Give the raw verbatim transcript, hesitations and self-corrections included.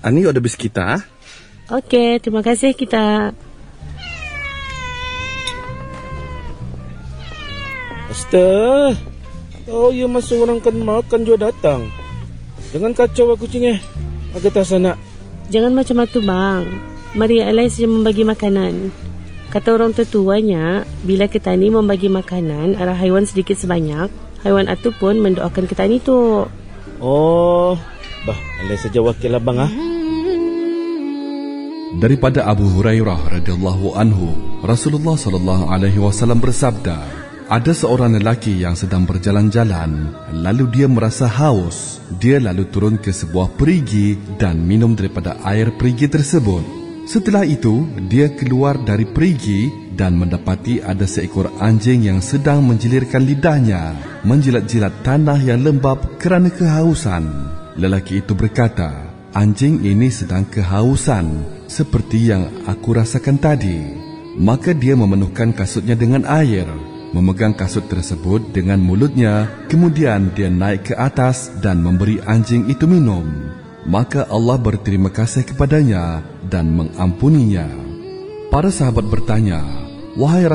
Ani ada bis kita. Okey, terima kasih kita. Astagfirullah. Oh, ya masa orang kan makan juga datang. Jangan kacau aku cingeh. Agak tak sana. Jangan macam itu, bang. Mari alai saja membagi makanan. Kata orang tertuanya, bila kita ni membagi makanan arah haiwan sedikit sebanyak, haiwan itu pun mendoakan kita ni tu. Oh, bah, alai saja wakil lah bang ah. Daripada Abu Hurairah radhiyallahu anhu, Rasulullah sallallahu alaihi wasallam bersabda, ada seorang lelaki yang sedang berjalan-jalan, lalu dia merasa haus. Dia lalu turun ke sebuah perigi dan minum daripada air perigi tersebut. Setelah itu, dia keluar dari perigi dan mendapati ada seekor anjing yang sedang menjilirkan lidahnya, menjilat-jilat tanah yang lembab kerana kehausan. Lelaki itu berkata, anjing ini sedang kehausan, seperti yang aku rasakan tadi. Maka dia memenuhkan kasutnya dengan air, memegang kasut tersebut dengan mulutnya, kemudian dia naik ke atas dan memberi anjing itu minum. Maka Allah berterima kasih kepadanya dan mengampuninya. Para sahabat bertanya, wahai